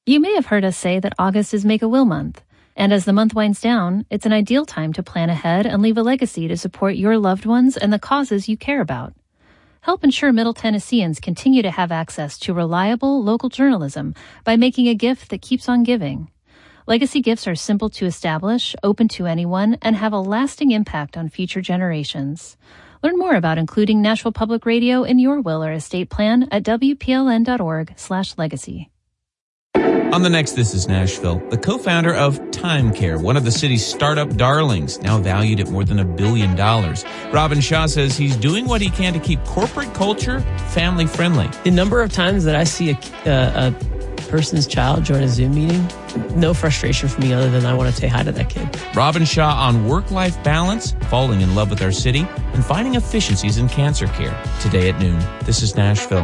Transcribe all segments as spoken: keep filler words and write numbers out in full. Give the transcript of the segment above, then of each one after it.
You may have heard us say that August is Make-A-Will Month, and as the month winds down, it's an ideal time to plan ahead and leave a legacy to support your loved ones and the causes you care about. Help ensure Middle Tennesseans continue to have access to reliable local journalism by making a gift that keeps on giving. Legacy gifts are simple to establish, open to anyone, and have a lasting impact on future generations. Learn more about including Nashville Public Radio in your will or estate plan at w p l n dot org slash legacy. On the next This is Nashville, the co-founder of Time Care, one of the city's startup darlings, now valued at more than a billion dollars. Robin Shaw says he's doing what he can to keep corporate culture family-friendly. The number of times that I see a, uh, a person's child join a Zoom meeting, no frustration for me other than I want to say hi to that kid. Robin Shaw on work-life balance, falling in love with our city, and finding efficiencies in cancer care. Today at noon. This is Nashville.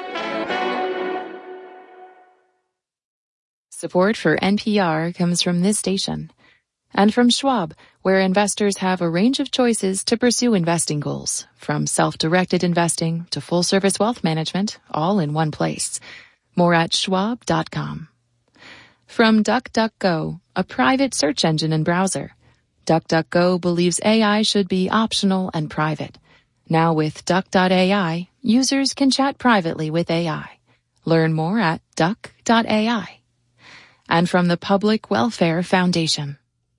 Support for N P R comes from this station and from Schwab, where investors have a range of choices to pursue investing goals, from self-directed investing to full-service wealth management, all in one place. More at schwab dot com. From DuckDuckGo, a private search engine and browser. DuckDuckGo believes A I should be optional and private. Now with Duck dot A I, users can chat privately with A I. Learn more at duck dot A I. And from the Public Welfare Foundation.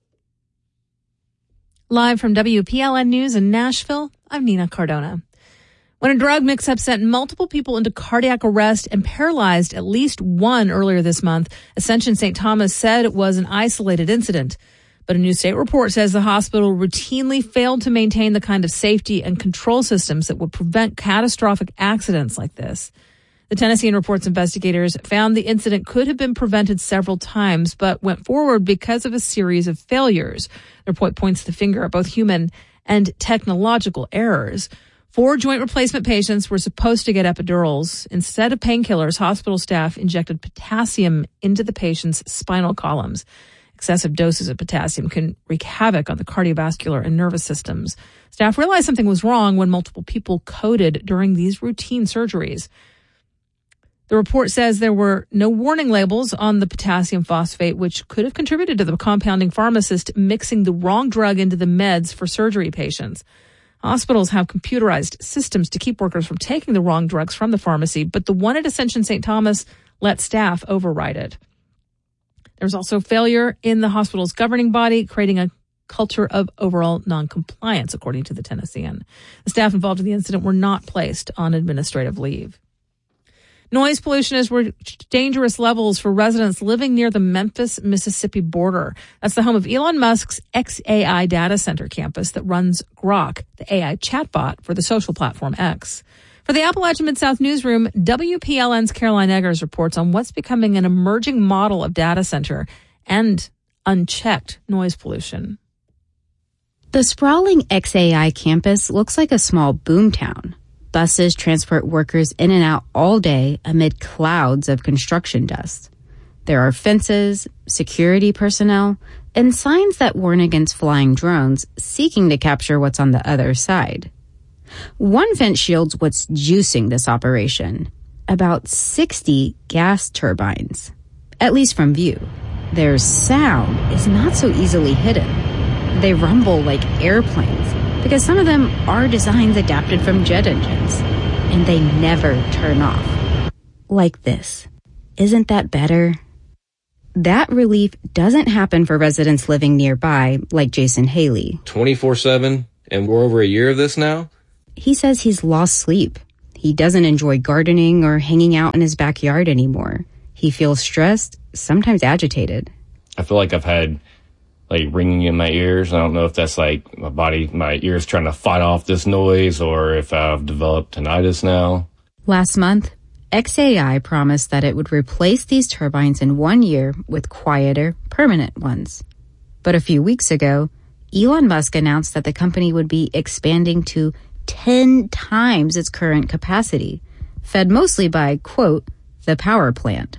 Live from W P L N News in Nashville, I'm Nina Cardona. When a drug mix-up sent multiple people into cardiac arrest and paralyzed at least one earlier this month, Ascension Saint Thomas said it was an isolated incident. But a new state report says the hospital routinely failed to maintain the kind of safety and control systems that would prevent catastrophic accidents like this. The Tennessean Report's investigators found the incident could have been prevented several times, but went forward because of a series of failures. The report points the finger at both human and technological errors. Four joint replacement patients were supposed to get epidurals. Instead of painkillers, hospital staff injected potassium into the patient's spinal columns. Excessive doses of potassium can wreak havoc on the cardiovascular and nervous systems. Staff realized something was wrong when multiple people coded during these routine surgeries. The report says there were no warning labels on the potassium phosphate, which could have contributed to the compounding pharmacist mixing the wrong drug into the meds for surgery patients. Hospitals have computerized systems to keep workers from taking the wrong drugs from the pharmacy, but the one at Ascension Saint Thomas let staff override it. There's also failure in the hospital's governing body, creating a culture of overall noncompliance, according to the Tennessean. The staff involved in the incident were not placed on administrative leave. Noise pollution has reached dangerous levels for residents living near the Memphis, Mississippi border. That's the home of Elon Musk's X A I data center campus that runs Grok, the A I chatbot for the social platform X. For the Appalachian Mid-South Newsroom, W P L N's Caroline Eggers reports on what's becoming an emerging model of data center and unchecked noise pollution. The sprawling X A I campus looks like a small boomtown. Buses transport workers in and out all day amid clouds of construction dust. There are fences, security personnel, and signs that warn against flying drones seeking to capture what's on the other side. One fence shields what's juicing this operation. About sixty gas turbines, at least from view. Their sound is not so easily hidden. They rumble like airplanes, because some of them are designs adapted from jet engines, and they never turn off. Like this. Isn't that better? That relief doesn't happen for residents living nearby, like Jason Haley. twenty-four seven, and we're over a year of this now? He says he's lost sleep. He doesn't enjoy gardening or hanging out in his backyard anymore. He feels stressed, sometimes agitated. I feel like I've had like ringing in my ears. I don't know if that's like my body, my ears trying to fight off this noise, or if I've developed tinnitus now. Last month, X A I promised that it would replace these turbines in one year with quieter, permanent ones. But a few weeks ago, Elon Musk announced that the company would be expanding to ten times its current capacity, fed mostly by, quote, the power plant.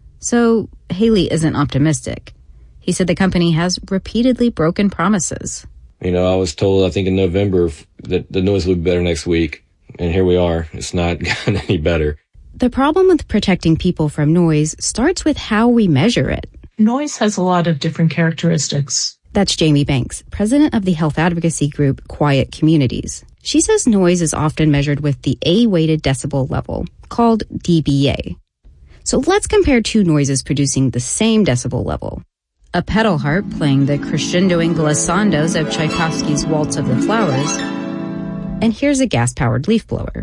So Haley isn't optimistic. He said the company has repeatedly broken promises. You know, I was told, I think in November, that the noise would be better next week. And here we are. It's not gotten any better. The problem with protecting people from noise starts with how we measure it. Noise has a lot of different characteristics. That's Jamie Banks, president of the health advocacy group Quiet Communities. She says noise is often measured with the A-weighted decibel level, called D B A. So let's compare two noises producing the same decibel level. A pedal harp playing the crescendoing glissandos of Tchaikovsky's Waltz of the Flowers, and here's a gas-powered leaf blower.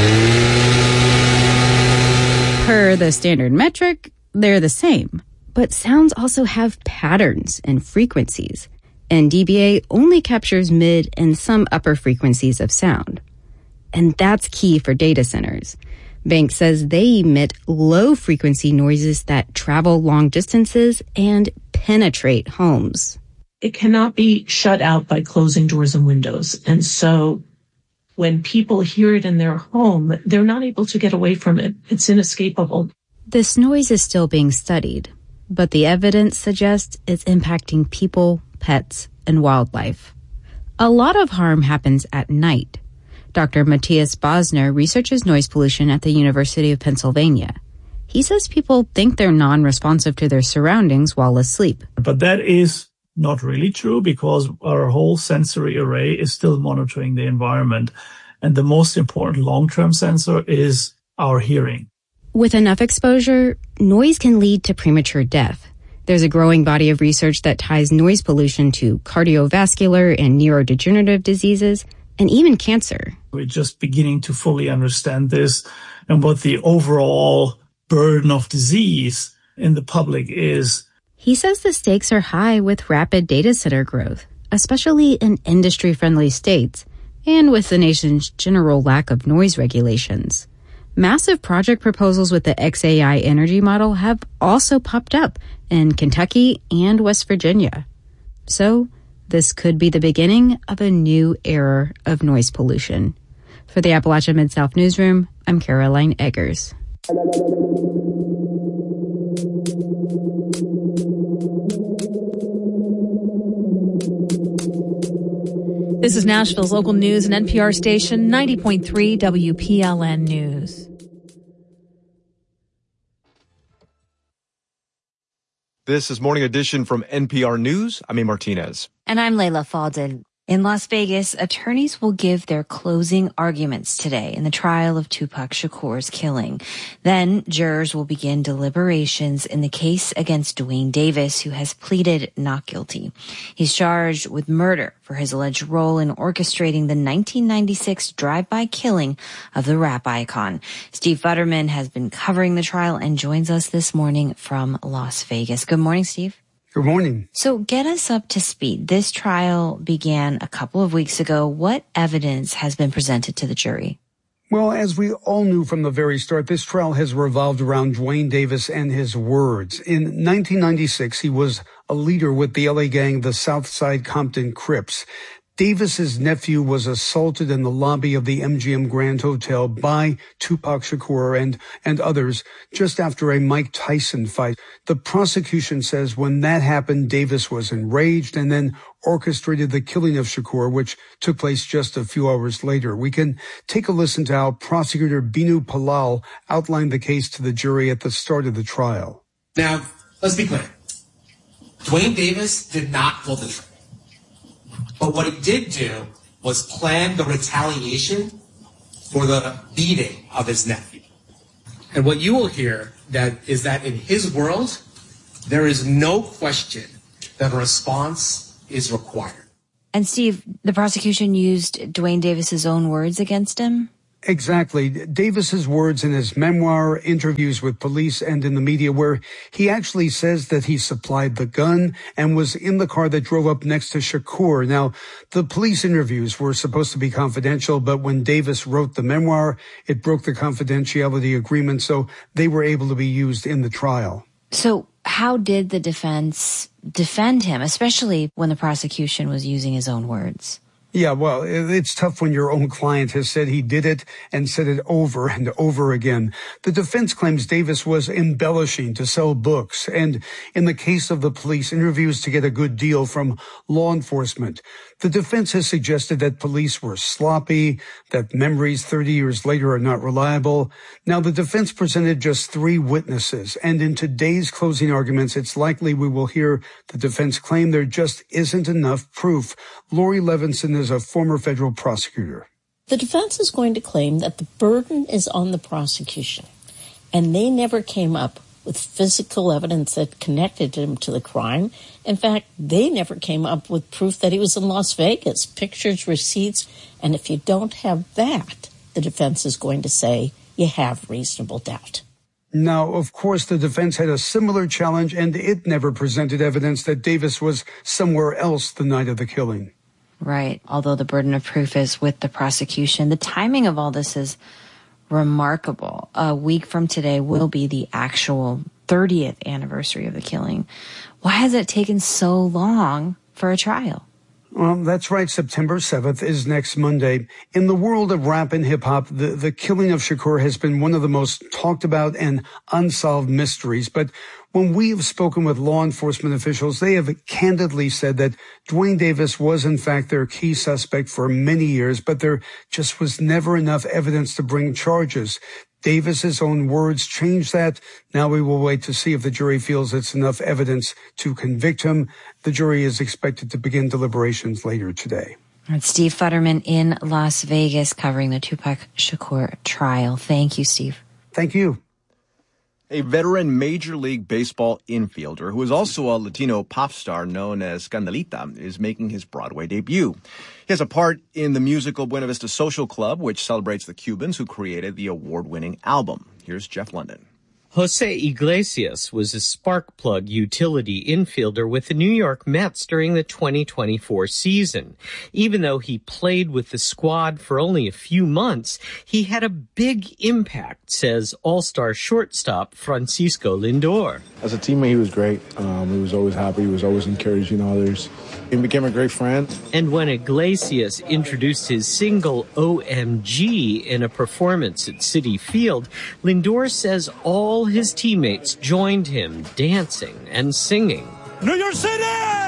Per the standard metric, they're the same. But sounds also have patterns and frequencies, and D B A only captures mid and some upper frequencies of sound. And that's key for data centers. Banks says they emit low-frequency noises that travel long distances and penetrate homes. It cannot be shut out by closing doors and windows. And so when people hear it in their home, they're not able to get away from it. It's inescapable. This noise is still being studied, but the evidence suggests it's impacting people, pets, and wildlife. A lot of harm happens at night. Doctor Matthias Bosner researches noise pollution at the University of Pennsylvania. He says people think they're non-responsive to their surroundings while asleep. But that is not really true because our whole sensory array is still monitoring the environment. And the most important long-term sensor is our hearing. With enough exposure, noise can lead to premature death. There's a growing body of research that ties noise pollution to cardiovascular and neurodegenerative diseases, and even cancer. We're just beginning to fully understand this and what the overall burden of disease in the public is. He says the stakes are high with rapid data center growth, especially in industry-friendly states, and with the nation's general lack of noise regulations. Massive project proposals with the X A I energy model have also popped up in Kentucky and West Virginia. So, this could be the beginning of a new era of noise pollution. For the Appalachia Mid-South Newsroom, I'm Caroline Eggers. This is Nashville's local news and N P R station, ninety point three W P L N News. This is Morning Edition from N P R News. I'm A. Martinez. And I'm Layla Fadel. In Las Vegas, attorneys will give their closing arguments today in the trial of Tupac Shakur's killing. Then jurors will begin deliberations in the case against Duane Davis, who has pleaded not guilty. He's charged with murder for his alleged role in orchestrating the nineteen ninety-six drive-by killing of the rap icon. Steve Futterman has been covering the trial and joins us this morning from Las Vegas. Good morning, Steve. Good morning. So get us up to speed. This trial began a couple of weeks ago. What evidence has been presented to the jury? Well, as we all knew from the very start, this trial has revolved around Duane Davis and his words. In nineteen ninety-six, he was a leader with the L A gang, the Southside Compton Crips. Davis's nephew was assaulted in the lobby of the M G M Grand Hotel by Tupac Shakur and, and others just after a Mike Tyson fight. The prosecution says when that happened, Davis was enraged and then orchestrated the killing of Shakur, which took place just a few hours later. We can take a listen to how prosecutor Binu Palal outlined the case to the jury at the start of the trial. Now, let's be clear. Duane Davis did not pull the trigger. But what he did do was plan the retaliation for the beating of his nephew. And what you will hear that is that in his world, there is no question that a response is required. And Steve, the prosecution used Duane Davis's own words against him? Exactly. Davis's words in his memoir, interviews with police and in the media, where he actually says that he supplied the gun and was in the car that drove up next to Shakur. Now, the police interviews were supposed to be confidential, but when Davis wrote the memoir, it broke the confidentiality agreement, so they were able to be used in the trial. So how did the defense defend him, especially when the prosecution was using his own words? Yeah, well, it's tough when your own client has said he did it and said it over and over again. The defense claims Davis was embellishing to sell books, and in the case of the police interviews to get a good deal from law enforcement. The defense has suggested that police were sloppy, that memories thirty years later are not reliable. Now, the defense presented just three witnesses, and in today's closing arguments, it's likely we will hear the defense claim there just isn't enough proof. Lori Levinson is a former federal prosecutor. The defense is going to claim that the burden is on the prosecution, and they never came up with physical evidence that connected him to the crime. In fact, they never came up with proof that he was in Las Vegas, pictures, receipts, and if you don't have that, the defense is going to say you have reasonable doubt. Now, of course, the defense had a similar challenge, and it never presented evidence that Davis was somewhere else the night of the killing. Right. Although the burden of proof is with the prosecution, the timing of all this is remarkable. A week from today will be the actual thirtieth anniversary of the killing. Why has it taken so long for a trial? Well, that's right. September seventh is next Monday. In the world of rap and hip-hop, the, the killing of Shakur has been one of the most talked about and unsolved mysteries. But when we have spoken with law enforcement officials, they have candidly said that Duane Davis was, in fact, their key suspect for many years, but there just was never enough evidence to bring charges. Davis's own words changed that. Now we will wait to see if the jury feels it's enough evidence to convict him. The jury is expected to begin deliberations later today. It's Steve Futterman in Las Vegas covering the Tupac Shakur trial. Thank you, Steve. Thank you. A veteran Major League Baseball infielder who is also a Latino pop star known as Scandalita is making his Broadway debut. He has a part in the musical Buena Vista Social Club, which celebrates the Cubans who created the award-winning album. Here's Jeff London. Jose Iglesias was a spark plug utility infielder with the New York Mets during the twenty twenty-four season. Even though he played with the squad for only a few months, he had a big impact, says all-star shortstop Francisco Lindor. As a teammate, he was great. Um, he was always happy. He was always encouraging others. He became a great friend. And when Iglesias introduced his single O M G in a performance at Citi Field, Lindor says all his teammates joined him, dancing and singing. New York City!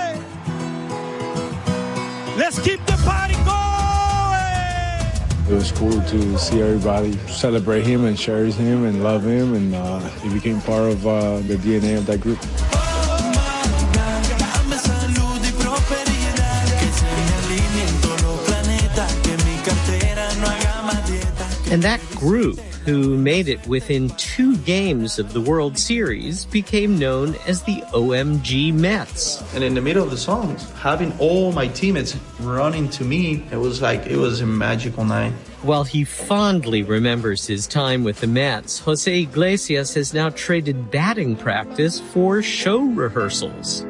Let's keep the party going! It was cool to see everybody celebrate him and cherish him and love him, and uh, he became part of uh, the D N A of that group. And that group, who made it within two games of the World Series, became known as the O M G Mets. And in the middle of the song, having all my teammates running to me, it was like, it was a magical night. While he fondly remembers his time with the Mets, Jose Iglesias has now traded batting practice for show rehearsals.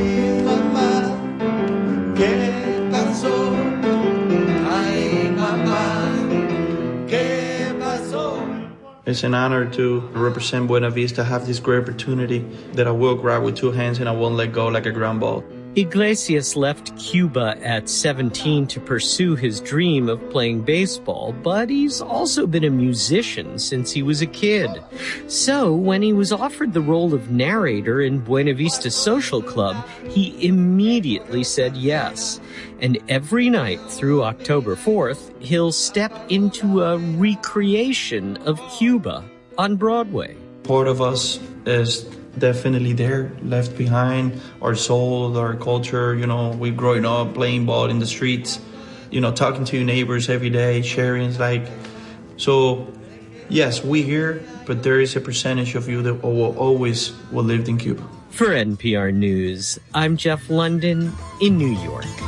It's an honor to represent Buena Vista, have this great opportunity that I will grab with two hands and I won't let go like a ground ball. Iglesias left Cuba at seventeen to pursue his dream of playing baseball, but he's also been a musician since he was a kid. So when he was offered the role of narrator in Buena Vista Social Club, he immediately said yes. And every night through October fourth, he'll step into a recreation of Cuba on Broadway. Part of us is definitely there, left behind, our soul, our culture. You know, we growing up playing ball in the streets, you know, talking to your neighbors every day, sharing, like, so yes, we here, but there is a percentage of you that will always will lived in Cuba. For N P R News, I'm Jeff London in New York.